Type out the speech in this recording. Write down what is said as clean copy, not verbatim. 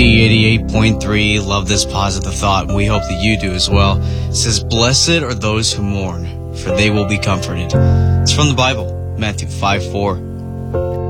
Z88.3. Love this positive thought, and we hope that you do as well. It says, "Blessed are those who mourn, for they will be comforted." It's from the Bible, Matthew 5:4.